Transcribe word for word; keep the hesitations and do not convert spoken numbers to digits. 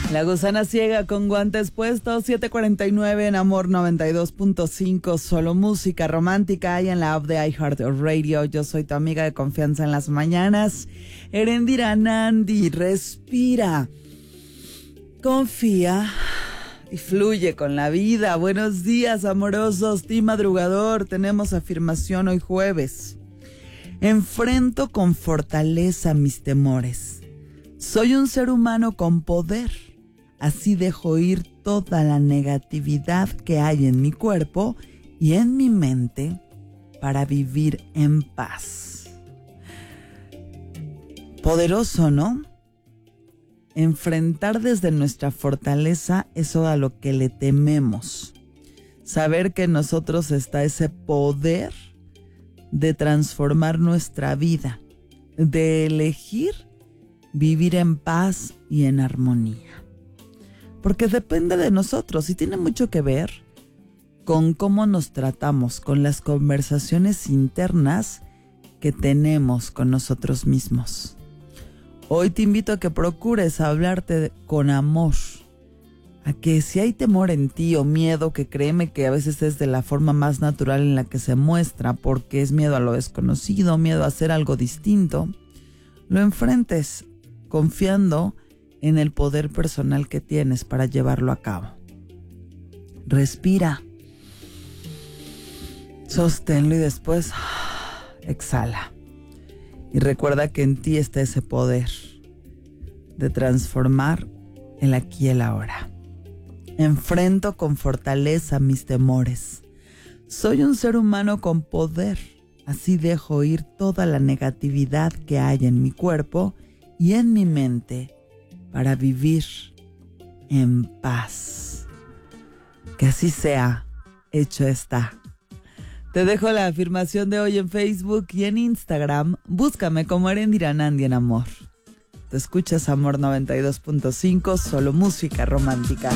La gusana ciega con guantes puestos, siete cuarenta y nueve en Amor noventa y dos punto cinco, solo música romántica hay en la app de iHeartRadio. Yo soy tu amiga de confianza en las mañanas, Erendira Nandi. Respira, confía y fluye con la vida. Buenos días, amorosos, team madrugador. Tenemos afirmación hoy jueves. Enfrento con fortaleza mis temores. Soy un ser humano con poder. Así dejo ir toda la negatividad que hay en mi cuerpo y en mi mente para vivir en paz. Poderoso, ¿no? Enfrentar desde nuestra fortaleza eso a lo que le tememos. Saber que en nosotros está ese poder de transformar nuestra vida, de elegir vivir en paz y en armonía. Porque depende de nosotros y tiene mucho que ver con cómo nos tratamos, con las conversaciones internas que tenemos con nosotros mismos. Hoy te invito a que procures hablarte con amor, a que si hay temor en ti o miedo, que créeme que a veces es de la forma más natural en la que se muestra, porque es miedo a lo desconocido, miedo a hacer algo distinto, lo enfrentes confiando en el poder personal que tienes para llevarlo a cabo. Respira, sosténlo y después exhala. Y recuerda que en ti está ese poder de transformar el aquí y el ahora. Enfrento con fortaleza mis temores. Soy un ser humano con poder. Así dejo ir toda la negatividad que hay en mi cuerpo y en mi mente para vivir en paz. Que así sea, hecho está. Te dejo la afirmación de hoy en Facebook y en Instagram. Búscame como Erendira Nandi en Amor. Te escuchas Amor noventa y dos punto cinco, solo música romántica.